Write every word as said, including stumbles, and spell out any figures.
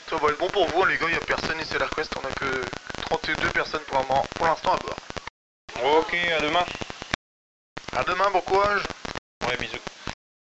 Ça va être bon pour vous, les gars, il a personne ici à l'Airquest, on a que trente-deux personnes pour l'instant pour l'instant à bord. Ok, à demain. À demain, bon courage. Ouais, bisous.